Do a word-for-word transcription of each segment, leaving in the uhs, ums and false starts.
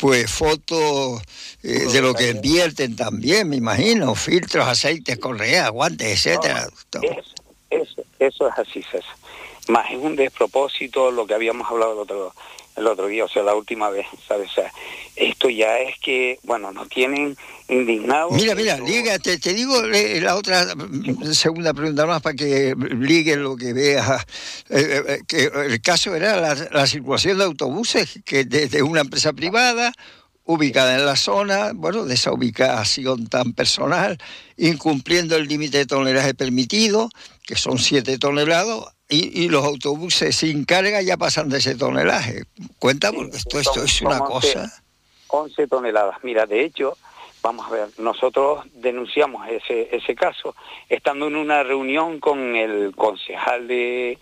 pues fotos eh, de lo que vierten también, me imagino, filtros, aceites, correas, guantes, etcétera. No, es, es, eso es así, César. Más es un despropósito lo que habíamos hablado el otro el otro día, o sea, la última vez, ¿sabes? O sea, esto ya es que, bueno, nos tienen indignados. Mira, mira, eso... liga, te, te digo eh, la otra sí. segunda pregunta más para que ligue lo que veas. Eh, eh, que el caso era la, la circulación de autobuses, que desde una empresa privada, ubicada en la zona, bueno, de esa ubicación tan personal, incumpliendo el límite de tonelaje permitido, que son siete toneladas, y, y los autobuses sin carga ya pasan de ese tonelaje. Cuenta, porque esto, esto son, es una cosa... once toneladas. Mira, de hecho, vamos a ver, nosotros denunciamos ese ese caso, estando en una reunión con el concejal de,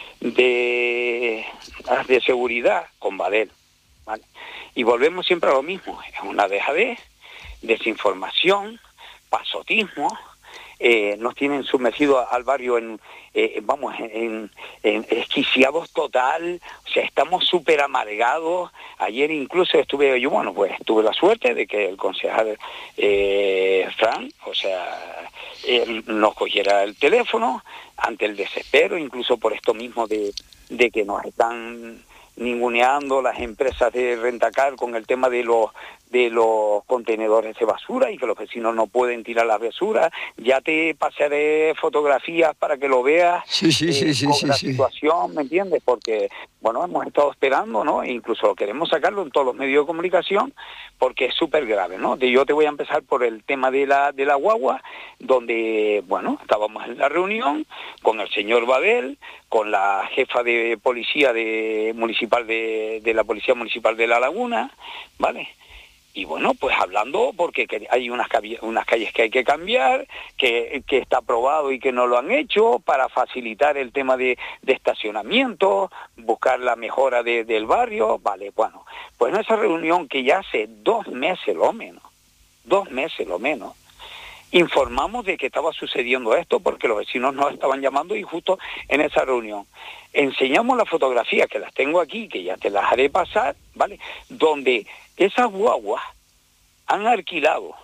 de, de seguridad, con Badel, ¿vale? Y volvemos siempre a lo mismo, es una dejadez, desinformación, pasotismo. Eh, nos tienen sumergidos al barrio en, eh, vamos, en, en esquiciados total, o sea, estamos súper amargados. Ayer incluso estuve, yo, bueno, pues tuve la suerte de que el concejal eh, Fran, o sea, eh, nos cogiera el teléfono ante el desespero, incluso por esto mismo de, de que nos están ninguneando las empresas de rentacar con el tema de los de los contenedores de basura y que los vecinos no pueden tirar la basura. Ya te pasaré fotografías para que lo veas. Sí, sí, eh, sí, sí, con sí, la sí. situación, ¿me entiendes? Porque, bueno, hemos estado esperando, ¿no? E incluso queremos sacarlo en todos los medios de comunicación porque es súper grave, ¿no? De, yo te voy a empezar por el tema de la de la guagua, donde, bueno, estábamos en la reunión con el señor Badel, con la jefa de policía de municipal de, de la Policía Municipal de La Laguna, ¿vale? Y bueno, pues hablando porque hay unas, unas calles que hay que cambiar, que, que está aprobado y que no lo han hecho, para facilitar el tema de, de estacionamiento, buscar la mejora de, del barrio, vale, bueno, pues en esa reunión que ya hace dos meses lo menos, dos meses lo menos, informamos de que estaba sucediendo esto porque los vecinos nos estaban llamando y justo en esa reunión enseñamos las fotografías, que las tengo aquí, que ya te las haré pasar, ¿vale? Donde esas guaguas han alquilado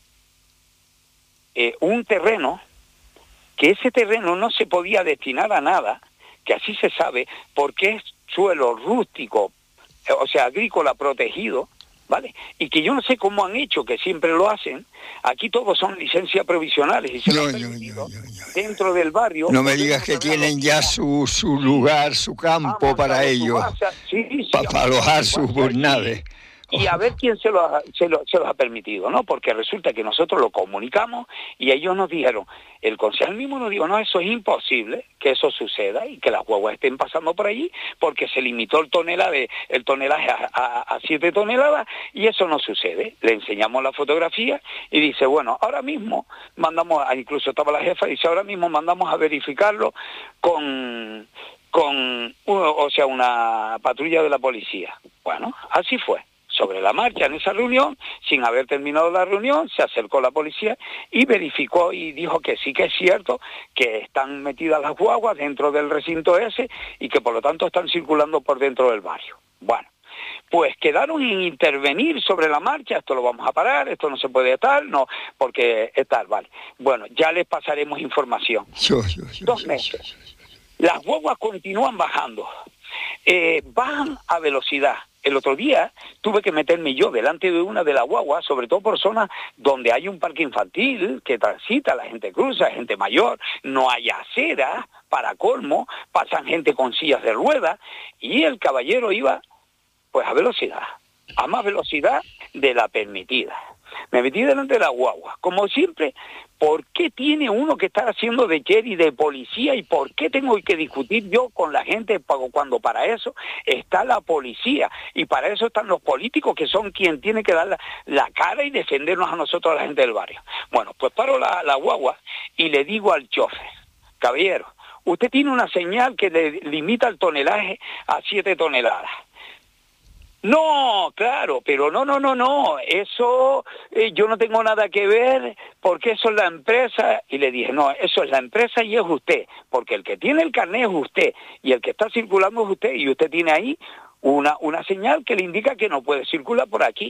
eh, un terreno, que ese terreno no se podía destinar a nada, que así se sabe, porque es suelo rústico, o sea, agrícola protegido, ¿vale? Y que yo no sé cómo han hecho, que siempre lo hacen. Aquí todos son licencias provisionales y se no, lo han permitido no, no, no, no. dentro del barrio. No me digas que tienen ya su, su lugar, su campo para ellos, sí, sí, para pa alojar sus naves. Y a ver quién se los, ha, se, lo, se los ha permitido, ¿no? Porque resulta que nosotros lo comunicamos y ellos nos dijeron, el concejal mismo nos dijo, no, eso es imposible que eso suceda y que las guaguas estén pasando por allí porque se limitó el tonelaje, el tonelaje a, a, a siete toneladas y eso no sucede. Le enseñamos la fotografía y dice, bueno, ahora mismo mandamos, incluso estaba la jefa, y dice, ahora mismo mandamos a verificarlo con, con o sea, una patrulla de la policía. Bueno, así fue. Sobre la marcha en esa reunión, sin haber terminado la reunión, se acercó la policía y verificó y dijo que sí que es cierto que están metidas las guaguas dentro del recinto ese y que por lo tanto están circulando por dentro del barrio. Bueno, pues quedaron en intervenir sobre la marcha, esto lo vamos a parar, esto no se puede estar, no, porque es tal, vale. Bueno, ya les pasaremos información. Yo, yo, yo, Dos yo, meses. Yo, yo, yo. Las guaguas continúan bajando, eh, bajan a velocidad. El otro día tuve que meterme yo delante de una de las guaguas, sobre todo por zonas donde hay un parque infantil que transita, la gente cruza, gente mayor, no hay aceras, para colmo, pasan gente con sillas de ruedas, y el caballero iba pues a velocidad, a más velocidad de la permitida. Me metí delante de la guagua, como siempre. ¿Por qué tiene uno que estar haciendo de sheriff, de policía, y por qué tengo que discutir yo con la gente cuando para eso está la policía y para eso están los políticos, que son quien tiene que dar la, la cara y defendernos a nosotros, a la gente del barrio? Bueno, pues paro la, la guagua y le digo al chofer, caballero, usted tiene una señal que le limita el tonelaje a siete toneladas. No, claro, pero no, no, no, no, eso eh, yo no tengo nada que ver porque eso es la empresa. Y le dije, no, eso es la empresa y es usted, porque el que tiene el carnet es usted y el que está circulando es usted, y usted tiene ahí una, una señal que le indica que no puede circular por aquí.